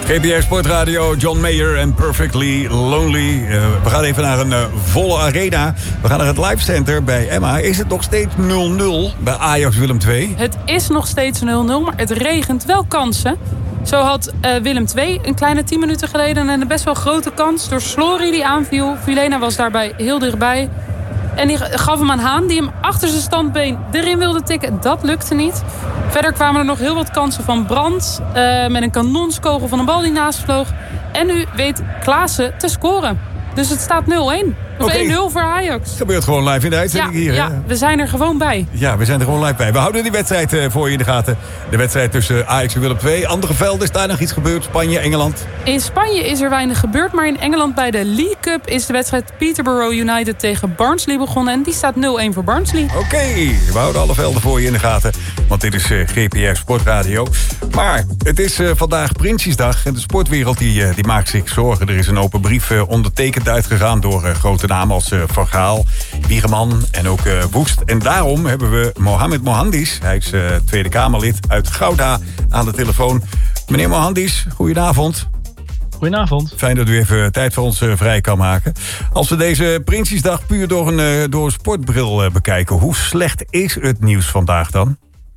GBR Sportradio, John Mayer en Perfectly Lonely. We gaan even naar een volle arena. We gaan naar het Live Center bij Emma. Is het nog steeds 0-0 bij Ajax Willem II? Het is nog steeds 0-0, maar het regent wel kansen. Zo had Willem II een kleine 10 minuten geleden een best wel grote kans door Slory die aanviel. Vilena was daarbij heel dichtbij. En die gaf hem aan Haan, die hem achter zijn standbeen erin wilde tikken. Dat lukte niet. Verder kwamen er nog heel wat kansen van Brandt. Met een kanonskogel van een bal die naast vloog. En nu weet Klaassen te scoren. Dus het staat 0-1. Of 1-0 voor Ajax. Het gebeurt gewoon live in de uitzending hier. Ja, we zijn er gewoon bij. Ja, we zijn er gewoon live bij. We houden die wedstrijd voor je in de gaten. De wedstrijd tussen Ajax en Willem II. Andere velden, is daar nog iets gebeurd? Spanje, Engeland? In Spanje is er weinig gebeurd. Maar in Engeland bij de League Cup is de wedstrijd Peterborough United tegen Barnsley begonnen. En die staat 0-1 voor Barnsley. Oké, we houden alle velden voor je in de gaten. Want dit is GPR Sportradio. Maar het is vandaag Prinsjesdag. En de sportwereld die maakt zich zorgen. Er is een open brief ondertekend uitgegaan door grote namen als Van Gaal, Wiegeman en ook Woest. En daarom hebben we Mohamed Mohandis, hij is Tweede Kamerlid uit Gouda, aan de telefoon. Meneer Mohandis, goedenavond. Goedenavond. Fijn dat u even tijd voor ons vrij kan maken. Als we deze Prinsjesdag puur door een sportbril bekijken, hoe slecht is het nieuws vandaag dan?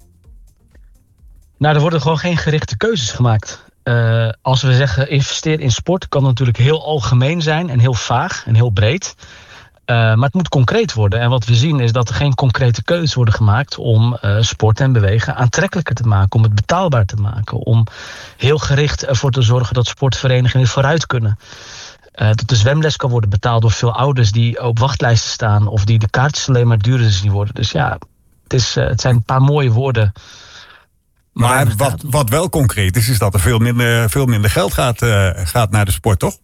Nou, er worden gewoon geen gerichte keuzes gemaakt. Als we zeggen investeer in sport, kan het natuurlijk heel algemeen zijn en heel vaag en heel breed. Maar het moet concreet worden. En wat we zien is dat er geen concrete keuzes worden gemaakt om sport en bewegen aantrekkelijker te maken. Om het betaalbaar te maken. Om heel gericht ervoor te zorgen dat sportverenigingen vooruit kunnen. Dat de zwemles kan worden betaald door veel ouders die op wachtlijsten staan. Of die de kaartjes alleen maar duurder zien worden. Dus ja, het zijn een paar mooie woorden. Maar wat wel concreet is dat er veel minder geld gaat naar de sport, toch?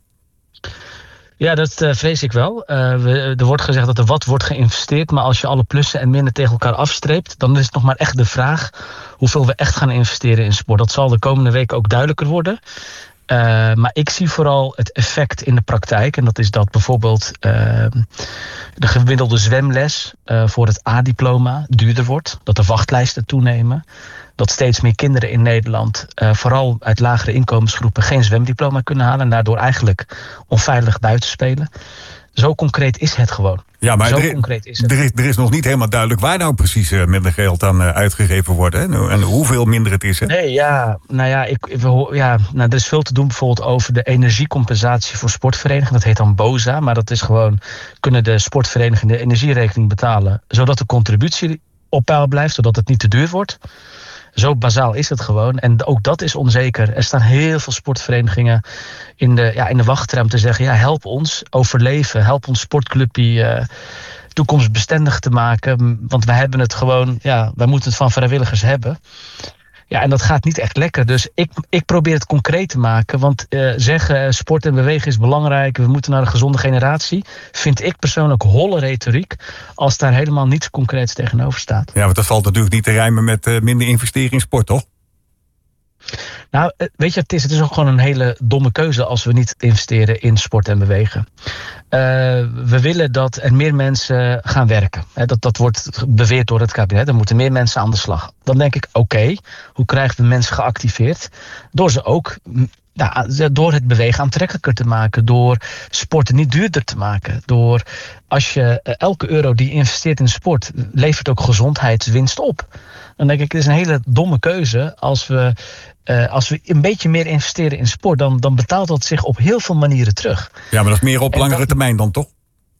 Ja, dat vrees ik wel. Er wordt gezegd dat er wat wordt geïnvesteerd. Maar als je alle plussen en minnen tegen elkaar afstreept, dan is het nog maar echt de vraag hoeveel we echt gaan investeren in sport. Dat zal de komende weken ook duidelijker worden. Maar ik zie vooral het effect in de praktijk. En dat is dat bijvoorbeeld de gemiddelde zwemles voor het A-diploma duurder wordt. Dat de wachtlijsten toenemen. Dat steeds meer kinderen in Nederland, vooral uit lagere inkomensgroepen, geen zwemdiploma kunnen halen. En daardoor eigenlijk onveilig buiten spelen. Zo concreet is het gewoon. Ja, maar er is nog niet helemaal duidelijk waar nou precies minder geld aan uitgegeven wordt. Hè? En hoeveel minder het is. Hè? Nee, er is veel te doen bijvoorbeeld over de energiecompensatie voor sportverenigingen. Dat heet dan BOZA, maar dat is gewoon, kunnen de sportverenigingen de energierekening betalen, zodat de contributie op peil blijft, zodat het niet te duur wordt. Zo bazaal is het gewoon. En ook dat is onzeker. Er staan heel veel sportverenigingen in de wachtrij om te zeggen, ja, help ons overleven. Help ons sportclubje toekomstbestendig te maken. Want wij hebben het gewoon, wij moeten het van vrijwilligers hebben. Ja, en dat gaat niet echt lekker. Dus ik probeer het concreet te maken. Want zeggen sport en bewegen is belangrijk, we moeten naar een gezonde generatie, vind ik persoonlijk holle retoriek als daar helemaal niets concreets tegenover staat. Ja, want dat valt natuurlijk niet te rijmen met minder investeren in sport, toch? Nou, weet je, het is ook gewoon een hele domme keuze als we niet investeren in sport en bewegen. We willen dat er meer mensen gaan werken. Dat wordt beweerd door het kabinet. Er moeten meer mensen aan de slag. Dan denk ik, oké, hoe krijgen we mensen geactiveerd? Door ze ook, door het bewegen aantrekkelijker te maken. Door sporten niet duurder te maken. Door, als je elke euro die je investeert in sport, levert ook gezondheidswinst op. Dan denk ik, het is een hele domme keuze. Als we een beetje meer investeren in sport, dan betaalt dat zich op heel veel manieren terug. Ja, maar dat is meer op langere termijn dan, toch?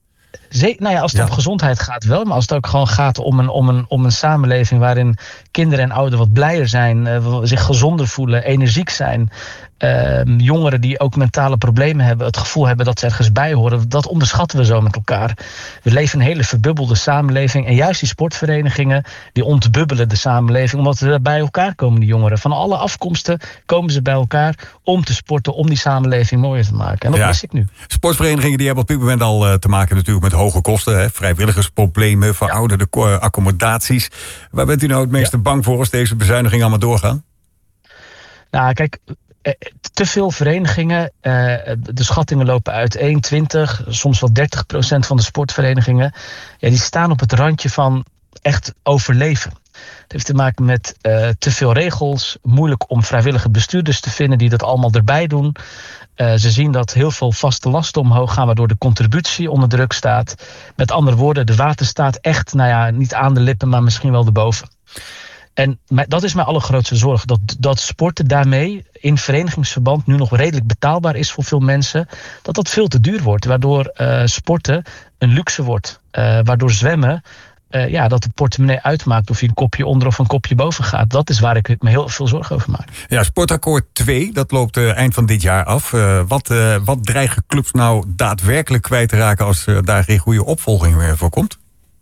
Als het om gezondheid gaat wel, maar als het ook gewoon gaat om een samenleving waarin kinderen en ouderen wat blijer zijn, zich gezonder voelen, energiek zijn, jongeren die ook mentale problemen hebben, het gevoel hebben dat ze ergens bij horen, dat onderschatten we zo met elkaar. We leven in een hele verbubbelde samenleving en juist die sportverenigingen, die ontbubbelen de samenleving, omdat ze bij elkaar komen, die jongeren. Van alle afkomsten komen ze bij elkaar om te sporten, om die samenleving mooier te maken. En dat mis ik nu. Sportverenigingen die hebben op dit moment al te maken natuurlijk met hoge kosten, hè? Vrijwilligersproblemen, verouderde accommodaties. Waar bent u nou het meeste bang voor als deze bezuinigingen allemaal doorgaan? Nou, kijk, te veel verenigingen, de schattingen lopen uit 21, soms wel 30% van de sportverenigingen, die staan op het randje van echt overleven. Het heeft te maken met te veel regels. Moeilijk om vrijwillige bestuurders te vinden die dat allemaal erbij doen. Ze zien dat heel veel vaste lasten omhoog gaan, waardoor de contributie onder druk staat. Met andere woorden, de water staat echt, niet aan de lippen, maar misschien wel erboven. En dat is mijn allergrootste zorg. Dat sporten daarmee in verenigingsverband nu nog redelijk betaalbaar is voor veel mensen. Dat veel te duur wordt. Waardoor sporten een luxe wordt. Waardoor zwemmen, dat de portemonnee uitmaakt of je een kopje onder of een kopje boven gaat. Dat is waar ik me heel veel zorgen over maak. Ja, Sportakkoord 2, dat loopt eind van dit jaar af. Wat dreigen clubs nou daadwerkelijk kwijt te raken als daar geen goede opvolging voor komt?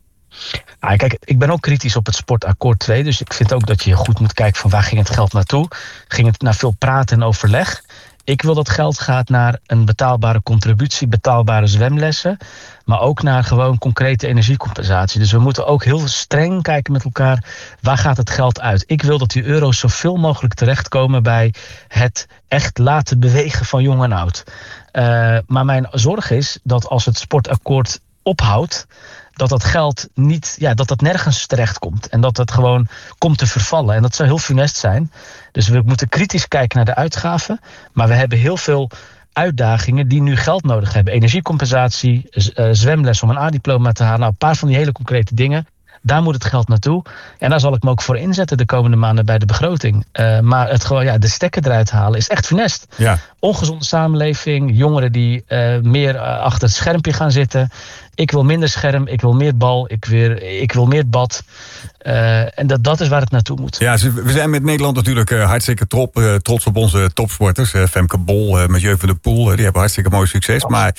Kijk, ik ben ook kritisch op het Sportakkoord 2. Dus ik vind ook dat je goed moet kijken van waar ging het geld naartoe. Ging het naar veel praten en overleg? Ik wil dat geld gaat naar een betaalbare contributie, betaalbare zwemlessen. Maar ook naar gewoon concrete energiecompensatie. Dus we moeten ook heel streng kijken met elkaar. Waar gaat het geld uit? Ik wil dat die euro's zoveel mogelijk terechtkomen bij het echt laten bewegen van jong en oud. Maar mijn zorg is dat als het Sportakkoord ophoudt, dat geld niet, dat nergens terecht komt. En dat het gewoon komt te vervallen. En dat zou heel funest zijn. Dus we moeten kritisch kijken naar de uitgaven. Maar we hebben heel veel uitdagingen die nu geld nodig hebben. Energiecompensatie, zwemles om een A-diploma te halen. Nou, een paar van die hele concrete dingen. Daar moet het geld naartoe. En daar zal ik me ook voor inzetten de komende maanden bij de begroting. Maar het gewoon, de stekker eruit halen is echt funest. Ja. Ongezonde samenleving, jongeren die meer achter het schermpje gaan zitten. Ik wil minder scherm, ik wil meer bal, ik wil meer bad. En dat is waar het naartoe moet. Ja, we zijn met Nederland natuurlijk hartstikke trots op onze topsporters. Femke Bol, Mathieu van der Poel, die hebben hartstikke mooi succes. Maar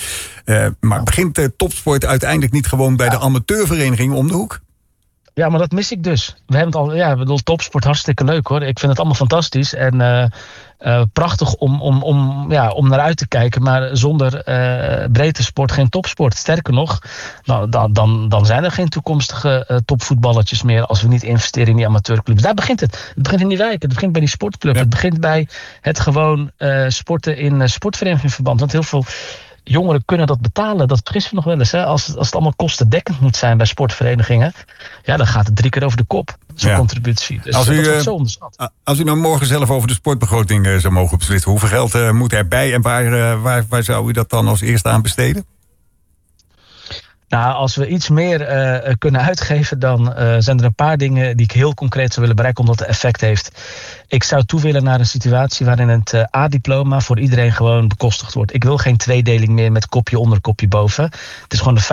begint topsport uiteindelijk niet gewoon bij de amateurvereniging om de hoek? Ja, maar dat mis ik dus. We hebben het al, ik bedoel, topsport hartstikke leuk hoor. Ik vind het allemaal fantastisch en prachtig om naar uit te kijken. Maar zonder breedte sport geen topsport. Sterker nog, dan zijn er geen toekomstige topvoetballertjes meer als we niet investeren in die amateurclubs. Daar begint het. Het begint in die wijken, het begint bij die sportclub. Ja. Het begint bij het gewoon sporten in sportverenigingsverband. Want heel veel jongeren kunnen dat betalen. Dat vergissen we nog wel eens. Hè? Als het allemaal kostendekkend moet zijn bij sportverenigingen, dan gaat het 3 keer over de kop. Zo'n contributie. Dus als u nou morgen zelf over de sportbegroting zou mogen beslissen, hoeveel geld moet erbij en waar zou u dat dan als eerste aan besteden? Nou, als we iets meer kunnen uitgeven, dan zijn er een paar dingen die ik heel concreet zou willen bereiken, omdat het effect heeft. Ik zou toe willen naar een situatie waarin het A-diploma voor iedereen gewoon bekostigd wordt. Ik wil geen tweedeling meer met kopje onder, kopje boven. Het is gewoon de